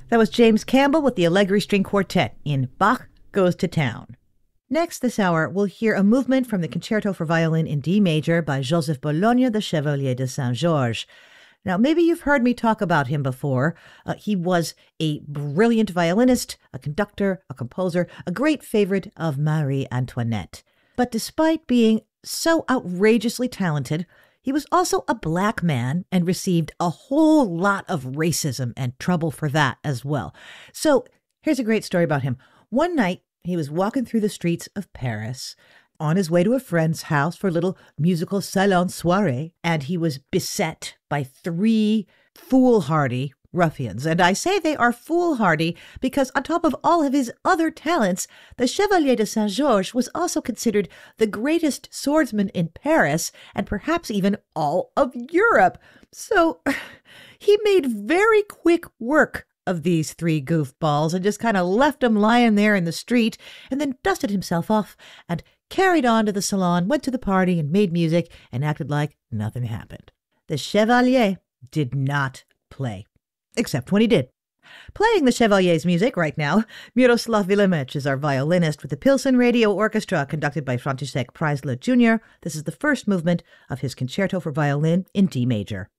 That was James Campbell with the Allegri String Quartet in Bach Goes to Town. Next this hour, we'll hear a movement from the Concerto for Violin in D major by Joseph Bologna, the Chevalier de Saint-Georges. Now, maybe you've heard me talk about him before. He was a brilliant violinist, a conductor, a composer, a great favorite of Marie Antoinette. But despite being so outrageously talented, he was also a black man and received a whole lot of racism and trouble for that as well. So here's a great story about him. One night, he was walking through the streets of Paris on his way to a friend's house for a little musical salon soirée, and he was beset by three foolhardy ruffians. And I say they are foolhardy because on top of all of his other talents, the Chevalier de Saint-Georges was also considered the greatest swordsman in Paris and perhaps even all of Europe. So he made very quick work of these three goofballs and just kind of left them lying there in the street and then dusted himself off and carried on to the salon, went to the party and made music and acted like nothing happened. The Chevalier did not play, except when he did. Playing the Chevalier's music right now, Miroslav Vilemec is our violinist with the Pilsen Radio Orchestra, conducted by František Preisler Jr. This is the first movement of his Concerto for Violin in D major.